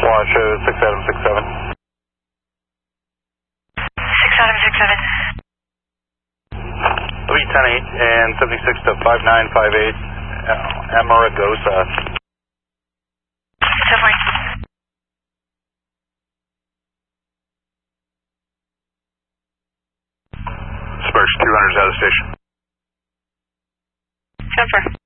Watch 6 Adam 67. 6 Adam 67. 310-8 and 76 to 5958 Amargosa. Definitely. Sparks 200 is out of the station. Confirm.